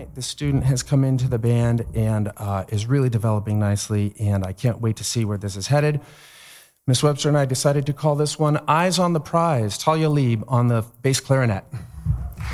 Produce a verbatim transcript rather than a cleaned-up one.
point, this student has come into the band and uh, is really developing nicely, and I can't wait to see where this is headed. Miss Webster and I decided to call this one Eyes on the Prize, Talia Lieb on the bass clarinet.